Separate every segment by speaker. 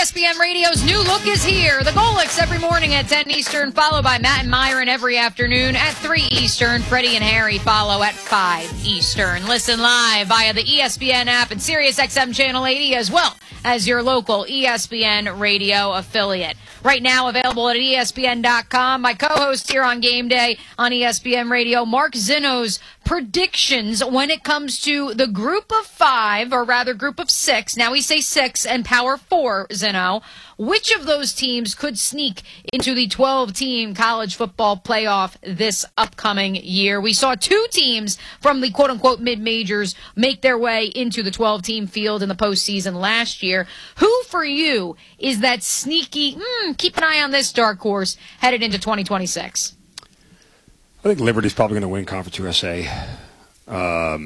Speaker 1: ESPN Radio's new look is here. The Golics every morning at 10 Eastern, followed by Matt and Myron every afternoon at 3 Eastern. Freddie and Harry follow at 5 Eastern. Listen live via the ESPN app and SiriusXM Channel 80, as well as your local ESPN Radio affiliate. Right now available at ESPN.com. My co-host here on Game Day on ESPN Radio, Mark Zinno's predictions when it comes to the group of 5, or rather group of 6. Now we say 6 and Power 4, Zinno. Which of those teams could sneak into the 12-team college football playoff this upcoming year? We saw 2 teams from the quote-unquote mid-majors make their way into the 12-team field in the postseason last year. Who, for you, is that sneaky, keep an eye on this dark horse headed into 2026?
Speaker 2: I think Liberty's probably going to win Conference USA. I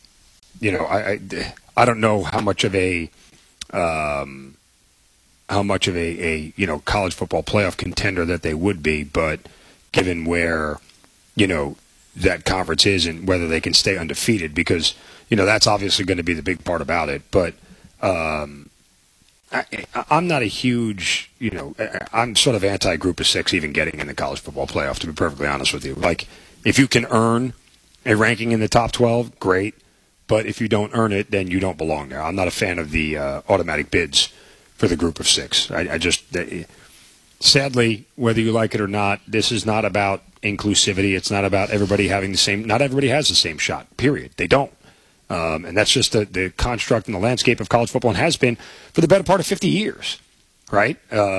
Speaker 2: don't know how much of a college football playoff contender that they would be, but given where that conference is and whether they can stay undefeated, because that's obviously going to be the big part about it. But I'm not a huge, I'm sort of anti-group of 6 even getting in the college football playoff, to be perfectly honest with you. Like, if you can earn a ranking in the top 12, great. But if you don't earn it, then you don't belong there. I'm not a fan of the automatic bids for the group of 6. Sadly, whether you like it or not, this is not about inclusivity. It's not about everybody having the same, not everybody has the same shot, period. They don't. And that's just the construct and the landscape of college football, and has been for the better part of 50 years, right?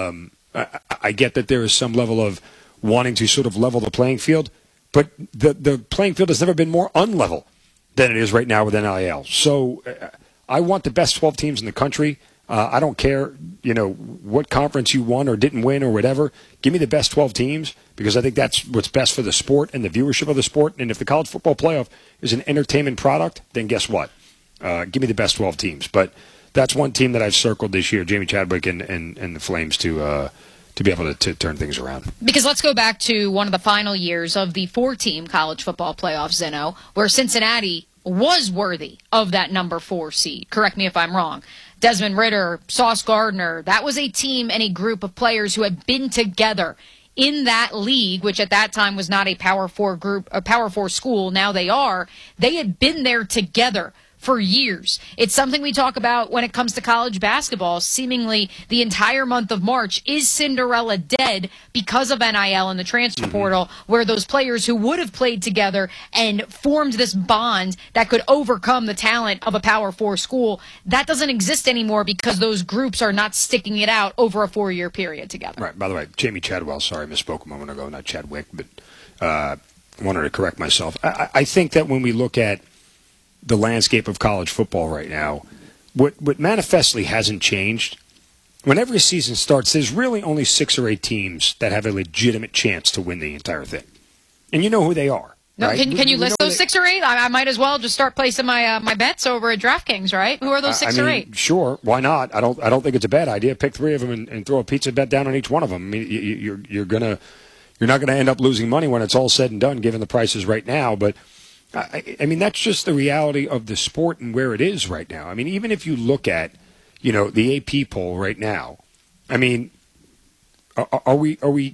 Speaker 2: I get that there is some level of wanting to sort of level the playing field, but the playing field has never been more unlevel than it is right now with NIL. So I want the best 12 teams in the country. I don't care, what conference you won or didn't win or whatever. Give me the best 12 teams, because I think that's what's best for the sport and the viewership of the sport. And if the college football playoff is an entertainment product, then guess what? Give me the best 12 teams. But that's one team that I've circled this year, Jamie Chadwick and the Flames, to be able to turn things around.
Speaker 1: Because let's go back to one of the final years of the 4-team college football playoff, Zinno, where Cincinnati was worthy of that number 4 seed. Correct me if I'm wrong. Desmond Ridder, Sauce Gardner, that was a team and a group of players who had been together in that league, which at that time was not a Power 4 group, a Power 4 school. Now they are. They had been there together for years. It's something we talk about when it comes to college basketball. Seemingly the entire month of March is Cinderella dead because of NIL and the transfer portal, where those players who would have played together and formed this bond that could overcome the talent of a Power 4 school, that doesn't exist anymore because those groups are not sticking it out over a 4-year period together.
Speaker 2: Right. By the way, Jamie Chadwell, sorry, I misspoke a moment ago, not Chadwick, but wanted to correct myself. I think that when we look at the landscape of college football right now, what manifestly hasn't changed, when every season starts, there's really only 6 or 8 teams that have a legitimate chance to win the entire thing. And you know who they are.
Speaker 1: No,
Speaker 2: right?
Speaker 1: can you list those 6 or 8? I might as well just start placing my bets over at DraftKings, right? Who are those 6 or 8?
Speaker 2: Sure, why not? I don't think it's a bad idea. Pick 3 of them and throw a pizza bet down on each one of them. I mean, you're not gonna end up losing money when it's all said and done, given the prices right now. But I mean, that's just the reality of the sport and where it is right now. I mean, even if you look at, the AP poll right now, I mean, are we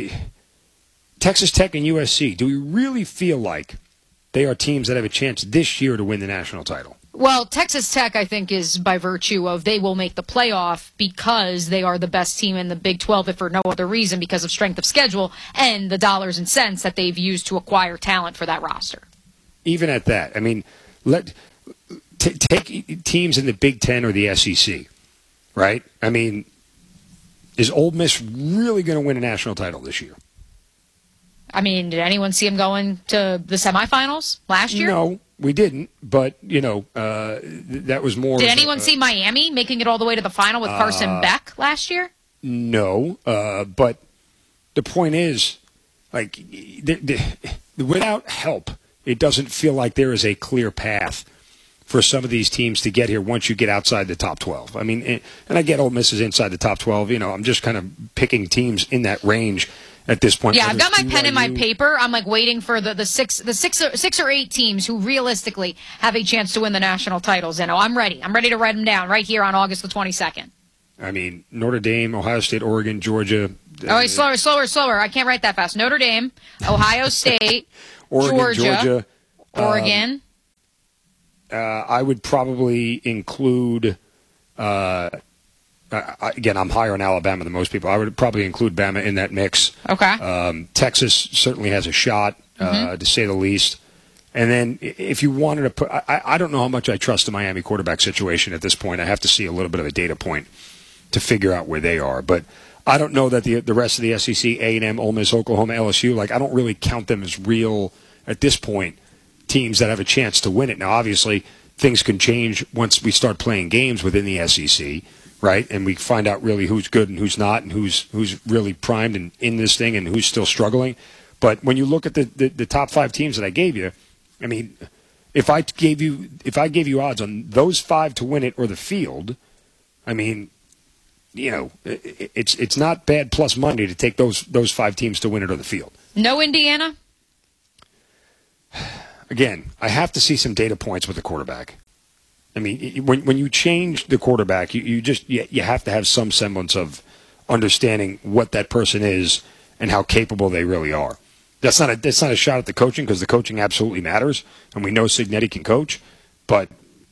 Speaker 2: Texas Tech and USC, do we really feel like they are teams that have a chance this year to win the national title?
Speaker 1: Well, Texas Tech, I think, is by virtue of they will make the playoff because they are the best team in the Big 12, if for no other reason, because of strength of schedule and the dollars and cents that they've used to acquire talent for that roster.
Speaker 2: Even at that, I mean, take teams in the Big Ten or the SEC, right? I mean, is Ole Miss really going to win a national title this year?
Speaker 1: I mean, did anyone see them going to the semifinals last year?
Speaker 2: No, we didn't, but, that was more...
Speaker 1: Did anyone see Miami making it all the way to the final with Carson Beck last year?
Speaker 2: No, but the point is, like, without help, it doesn't feel like there is a clear path for some of these teams to get here once you get outside the top 12. I mean, and I get Ole Miss is inside the top 12. I'm just kind of picking teams in that range at this point.
Speaker 1: Yeah, I've got my pen and my paper. I'm like waiting for the six or eight teams who realistically have a chance to win the national titles. And I'm ready. I'm ready to write them down right here on August the 22nd.
Speaker 2: I mean, Notre Dame, Ohio State, Oregon, Georgia.
Speaker 1: Oh, wait, slower. I can't write that fast. Notre Dame, Ohio State,
Speaker 2: Oregon, Georgia,
Speaker 1: Oregon.
Speaker 2: I would probably include. Again, I'm higher on Alabama than most people. I would probably include Bama in that mix.
Speaker 1: Okay.
Speaker 2: Texas certainly has a shot, to say the least. And then if you wanted to put, I don't know how much I trust the Miami quarterback situation at this point. I have to see a little bit of a data point to figure out where they are. But I don't know that the rest of the SEC, A&M, Ole Miss, Oklahoma, LSU, like I don't really count them as real at this point teams that have a chance to win it. Now, obviously, things can change once we start playing games within the SEC, right? And we find out really who's good and who's not, and who's really primed and in this thing, and who's still struggling. But when you look at the top 5 teams that I gave you, I mean, if I gave you odds on those 5 to win it or the field, I mean, you know, it's not bad plus money to take those 5 teams to win it or the field.
Speaker 1: No Indiana?
Speaker 2: Again, I have to see some data points with the quarterback. I mean, when you change the quarterback, you have to have some semblance of understanding what that person is and how capable they really are. That's not a shot at the coaching, because the coaching absolutely matters, and we know Cignetti can coach. But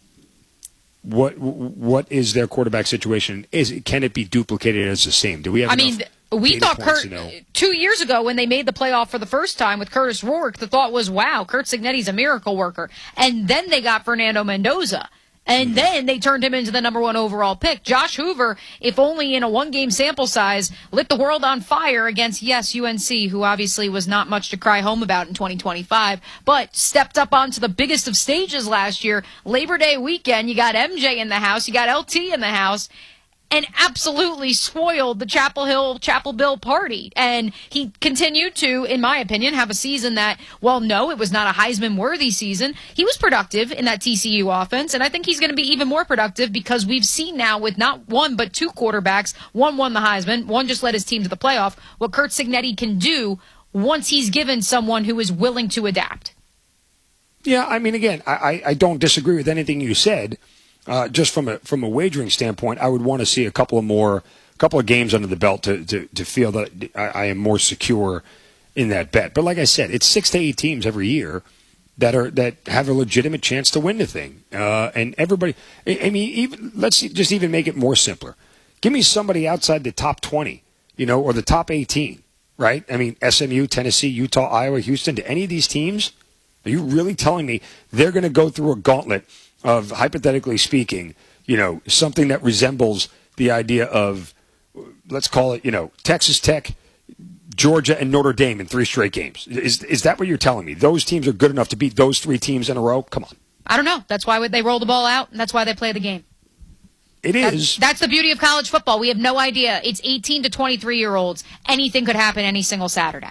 Speaker 2: what is their quarterback situation? Can it be duplicated as the same? Do we have?
Speaker 1: We thought 2 years ago when they made the playoff for the first time with Curtis Rourke, the thought was, wow, Curt Cignetti's a miracle worker. And then they got Fernando Mendoza. And then they turned him into the number 1 overall pick. Josh Hoover, if only in a 1-game sample size, lit the world on fire against, yes, UNC, who obviously was not much to cry home about in 2025, but stepped up onto the biggest of stages last year. Labor Day weekend, you got MJ in the house, you got LT in the house, and absolutely spoiled the Chapel Bill party. And he continued to, in my opinion, have a season that, well, no, it was not a Heisman-worthy season. He was productive in that TCU offense, and I think he's going to be even more productive because we've seen now with not 1 but 2 quarterbacks, one won the Heisman, one just led his team to the playoff, what Curt Cignetti can do once he's given someone who is willing to adapt.
Speaker 2: Yeah, I mean, again, I don't disagree with anything you said. Just from a wagering standpoint, I would want to see a couple of games under the belt to feel that I am more secure in that bet. But like I said, it's 6 to 8 teams every year that have a legitimate chance to win the thing. And everybody, I mean, let's just even make it more simpler. Give me somebody outside the top 20, or the top 18, right? I mean, SMU, Tennessee, Utah, Iowa, Houston. To any of these teams, are you really telling me they're going to go through a gauntlet of, hypothetically speaking, something that resembles the idea of, let's call it, Texas Tech, Georgia, and Notre Dame in 3 straight games? Is that what you're telling me? Those teams are good enough to beat those 3 teams in a row? Come on.
Speaker 1: I don't know. That's why they roll the ball out, and that's why they play the game.
Speaker 2: That's
Speaker 1: the beauty of college football. We have no idea. It's 18 to 23-year-olds. Anything could happen any single Saturday.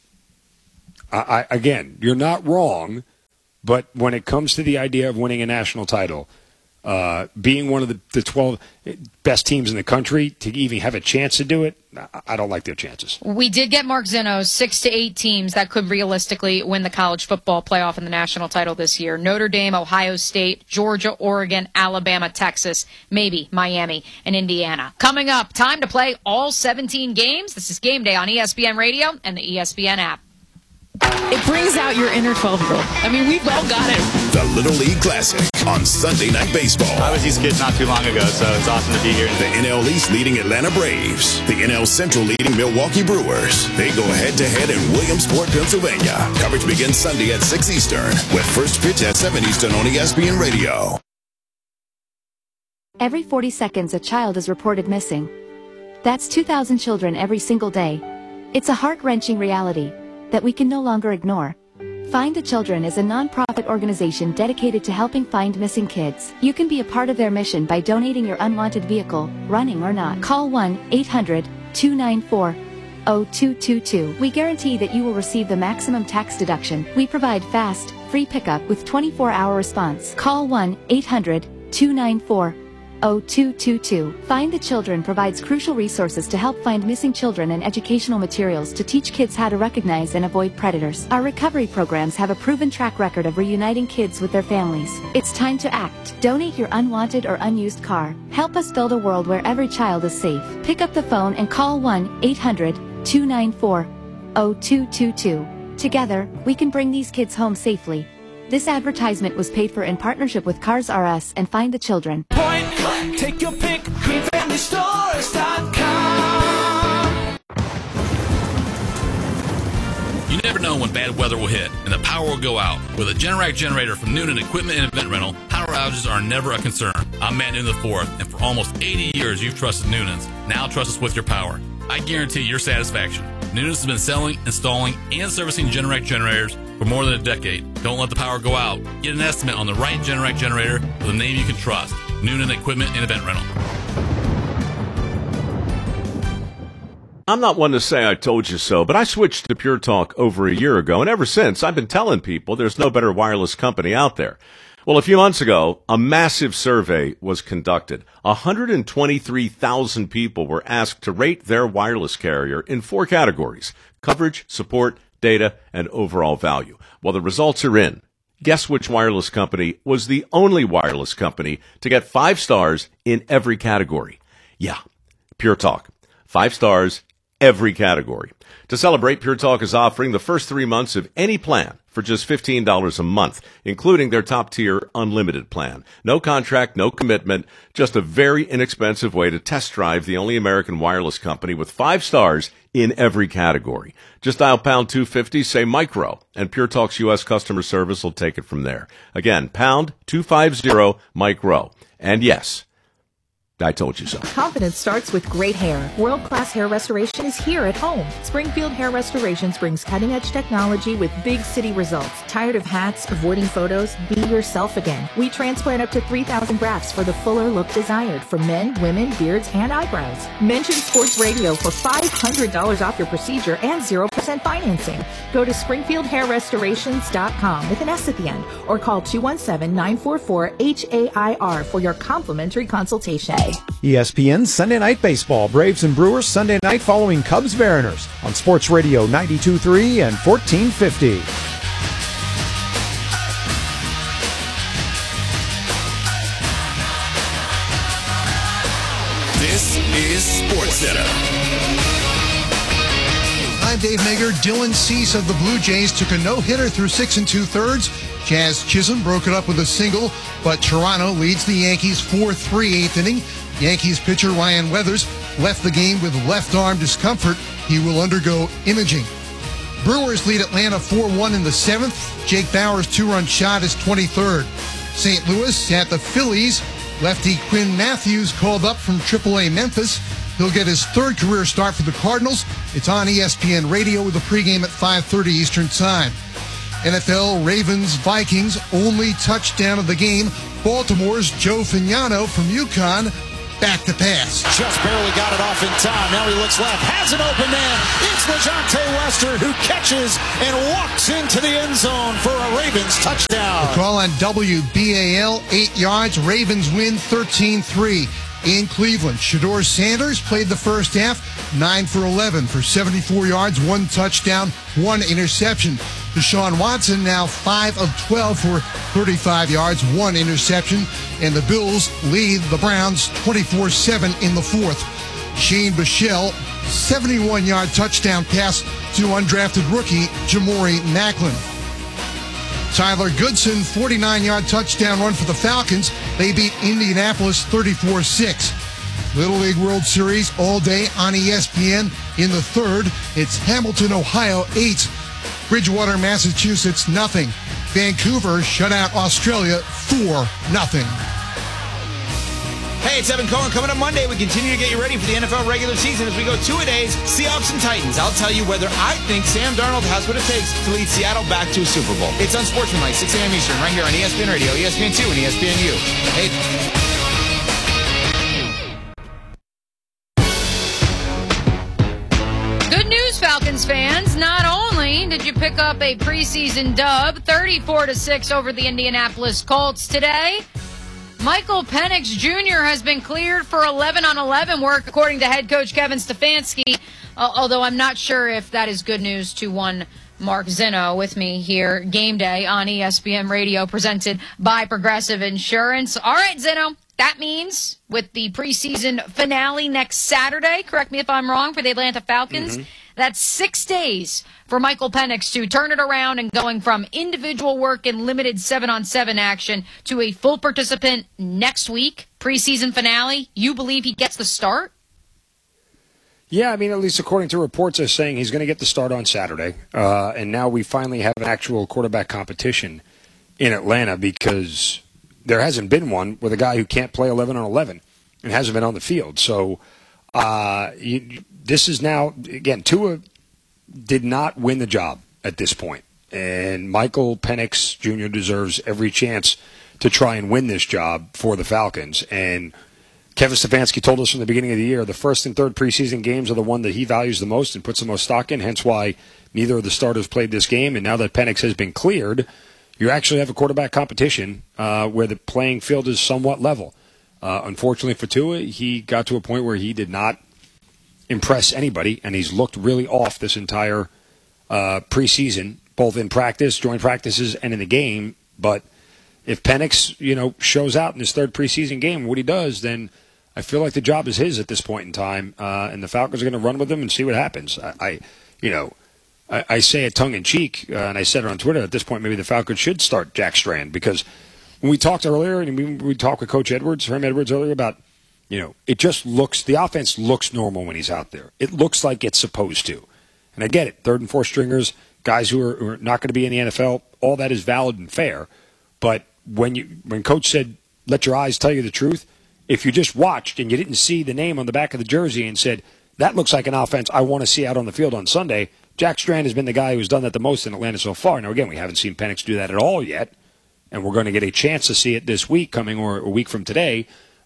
Speaker 2: Again, you're not wrong. But when it comes to the idea of winning a national title, being one of the 12 best teams in the country, to even have a chance to do it, I don't like their chances.
Speaker 1: We did get Mark Zinno's 6 to 8 teams that could realistically win the college football playoff and the national title this year. Notre Dame, Ohio State, Georgia, Oregon, Alabama, Texas, maybe Miami, and Indiana. Coming up, time to play all 17 games. This is Game Day on ESPN Radio and the ESPN app.
Speaker 3: It brings out your inner 12-year-old. I mean, we've all got it.
Speaker 4: The Little League Classic on Sunday Night Baseball.
Speaker 5: I was these kids not too long ago, so it's awesome to be here.
Speaker 4: The NL East leading Atlanta Braves. The NL Central leading Milwaukee Brewers. They go head-to-head in Williamsport, Pennsylvania. Coverage begins Sunday at 6 Eastern, with first pitch at 7 Eastern on ESPN Radio.
Speaker 6: Every 40 seconds, a child is reported missing. That's 2,000 children every single day. It's a heart-wrenching reality that we can no longer ignore. Find the Children is a non-profit organization dedicated to helping find missing kids. You can be a part of their mission by donating your unwanted vehicle, running or not. Call 1-800-294-0222. We guarantee that you will receive the maximum tax deduction. We provide fast, free pickup with 24-hour response. Call 1-800-294-0222. 0222. Find the Children provides crucial resources to help find missing children and educational materials to teach kids how to recognize and avoid predators. Our recovery programs have a proven track record of reuniting kids with their families. It's time to act. Donate your unwanted or unused car. Help us build a world where every child is safe. Pick up the phone and call 1-800-294-0222. Together, we can bring these kids home safely. This advertisement was paid for in partnership with Cars R Us and Find the Children.
Speaker 7: Point, take your pick, GreenFamilyStores.com.
Speaker 8: You never know when bad weather will hit and the power will go out. With a Generac generator from Noonan Equipment and Event Rental, power outages are never a concern. I'm Matt Noonan IV, and for almost 80 years you've trusted Noonan's. Now trust us with your power. I guarantee your satisfaction. Noonan's has been selling, installing, and servicing Generac generators for more than a decade. Don't let the power go out. Get an estimate on the right Generac generator with a name you can trust. Noonan Equipment and Event Rental.
Speaker 9: I'm not one to say I told you so, but I switched to Pure Talk over a year ago, and ever since I've been telling people there's no better wireless company out there. Well, a few months ago, a massive survey was conducted. 123,000 people were asked to rate their wireless carrier in 4 categories: coverage, support, data, and overall value. Well, the results are in. Guess which wireless company was the only wireless company to get 5 stars in every category? Yeah, Pure Talk. 5 stars, every category. To celebrate, Pure Talk is offering the first 3 months of any plan for just $15 a month, including their top-tier unlimited plan. No contract, no commitment, just a very inexpensive way to test drive the only American wireless company with 5 stars in every category. Just dial pound 250, say micro, and Pure Talk's U.S. customer service will take it from there. Again, pound 250 micro. And yes, I told you so.
Speaker 10: Confidence starts with great hair. World-class hair restoration is here at home. Springfield Hair Restorations brings cutting-edge technology with big city results. Tired of hats, avoiding photos? Be yourself again. We transplant up to 3,000 grafts for the fuller look desired for men, women, beards, and eyebrows. Mention Sports Radio for $500 off your procedure and 0% financing. Go to SpringfieldHairRestorations.com with an S at the end, or call 217-944-HAIR for your complimentary consultation.
Speaker 11: ESPN Sunday Night Baseball. Braves and Brewers Sunday night following Cubs Mariners on Sports Radio 92.3 and 1450.
Speaker 4: This is SportsCenter.
Speaker 12: I'm Dave Mager. Dylan Cease of the Blue Jays took a no-hitter through 6 2/3. Jazz Chisholm broke it up with a single, but Toronto leads the Yankees 4-3 8th inning. Yankees pitcher Ryan Weathers left the game with left arm discomfort. He will undergo imaging. Brewers lead Atlanta 4-1 in the 7th. Jake Bauer's 2-run shot is 23rd. St. Louis at the Phillies. Lefty Quinn Matthews called up from AAA Memphis. He'll get his 3rd career start for the Cardinals. It's on ESPN Radio with a pregame at 5:30 Eastern Time. NFL Ravens Vikings, only touchdown of the game. Baltimore's Joe Fagnano from UConn, back to pass.
Speaker 13: Just barely got it off in time. Now he looks left, has an open man. It's DeJounte Lester who catches and walks into the end zone for a Ravens touchdown.
Speaker 12: The call on WBAL, 8 yards. Ravens win 13-3. In Cleveland, Shedeur Sanders played the first half, 9 for 11 for 74 yards, 1 touchdown, 1 interception. Deshaun Watson now 5 of 12 for 35 yards, 1 interception. And the Bills lead the Browns 24-7 in the 4th. Shane Buechele, 71-yard touchdown pass to undrafted rookie Jamori Macklin. Tyler Goodson, 49-yard touchdown run for the Falcons. They beat Indianapolis 34-6. Little League World Series all day on ESPN. In the 3rd, it's Hamilton, Ohio 8, Bridgewater, Massachusetts 0. Vancouver shut out Australia 4-0.
Speaker 14: Hey, it's Evan Cohen. Coming up Monday, we continue to get you ready for the NFL regular season as we go 2-a-days, Seahawks and Titans. I'll tell you whether I think Sam Darnold has what it takes to lead Seattle back to a Super Bowl. It's Unsportsmanlike, 6 a.m. Eastern, right here on ESPN Radio, ESPN2, and ESPNU. Hey.
Speaker 1: Good news, Falcons fans. Not only did you pick up a preseason dub, 34-6 over the Indianapolis Colts today, Michael Penix Jr. has been cleared for 11-on-11 work, according to head coach Kevin Stefanski, although I'm not sure if that is good news to one Mark Zinno with me here, Game Day on ESPN Radio, presented by Progressive Insurance. All right, Zinno, that means with the preseason finale next Saturday, correct me if I'm wrong, for the Atlanta Falcons, that's 6 days for Michael Penix to turn it around and going from individual work and limited 7-on-7 action to a full participant next week, preseason finale. You believe he gets the start?
Speaker 2: Yeah, I mean, at least according to reports, they're saying he's going to get the start on Saturday. And now we finally have an actual quarterback competition in Atlanta because there hasn't been one with a guy who can't play 11-on-11 and hasn't been on the field. So this is now, again, Tua did not win the job at this point. And Michael Penix Jr. deserves every chance to try and win this job for the Falcons. And Kevin Stefanski told us from the beginning of the year the first and third preseason games are the one that he values the most and puts the most stock in, hence why neither of the starters played this game. And now that Penix has been cleared, you actually have a quarterback competition where the playing field is somewhat level. Unfortunately for Tua, he got to a point where he did not impress anybody, and he's looked really off this entire preseason, both in practice, joint practices, and in the game. But if Penix, shows out in his third preseason game, what he does, then I feel like the job is his at this point in time, and the Falcons are going to run with him and see what happens. I say it tongue in cheek, and I said it on Twitter. At this point, maybe the Falcons should start Jack Strand because when we talked earlier, and we talked with Coach Edwards, Herm Edwards earlier about. It just looks, the offense looks normal when he's out there. It looks like it's supposed to. And I get it. Third and fourth stringers, guys who are not going to be in the NFL, all that is valid and fair. But when Coach said, let your eyes tell you the truth, if you just watched and you didn't see the name on the back of the jersey and said, that looks like an offense I want to see out on the field on Sunday, Jack Strand has been the guy who's done that the most in Atlanta so far. Now, again, we haven't seen Penix do that at all yet. And we're going to get a chance to see it this week coming or a week from today.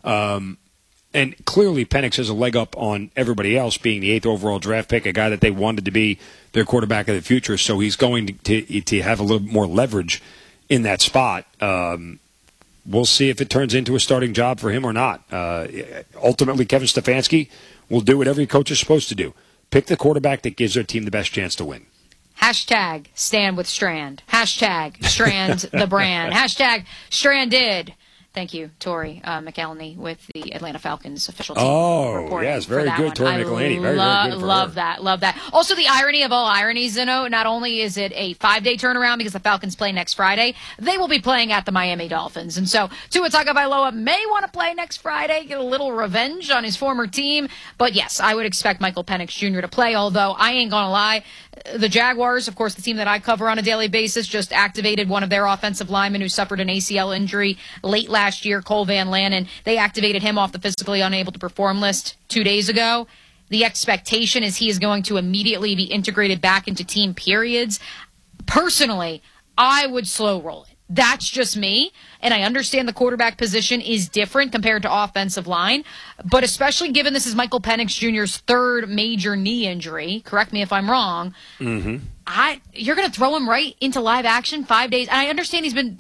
Speaker 2: And clearly, Penix has a leg up on everybody else, being the 8th overall draft pick, a guy that they wanted to be their quarterback of the future. So he's going to have a little more leverage in that spot. We'll see if it turns into a starting job for him or not. Ultimately, Kevin Stefanski will do what every coach is supposed to do. Pick the quarterback that gives their team the best chance to win.
Speaker 1: Hashtag stand with Strand. Hashtag Strand the brand. Hashtag Stranded. Thank you, Tori McElhenney with the Atlanta Falcons official team.
Speaker 2: Oh, yes, very good, Tori McElhenney. Very good for
Speaker 1: love
Speaker 2: her.
Speaker 1: that, love that. Also, the irony of all ironies, Zinno, not only is it a 5-day turnaround because the Falcons play next Friday, they will be playing at the Miami Dolphins. And so, Tua Tagovailoa may want to play next Friday, get a little revenge on his former team. But yes, I would expect Michael Penix Jr. to play, although I ain't going to lie. The Jaguars, of course, the team that I cover on a daily basis, just activated one of their offensive linemen who suffered an ACL injury late last year, Cole Van Lannon. They activated him off the physically unable to perform list 2 days ago. The expectation is he is going to immediately be integrated back into team periods. Personally, I would slow roll it. That's just me, and I understand the quarterback position is different compared to offensive line, but especially given this is Michael Penix Jr.'s third major knee injury, correct me if I'm wrong, you're going to throw him right into live action 5 days. And I understand he's been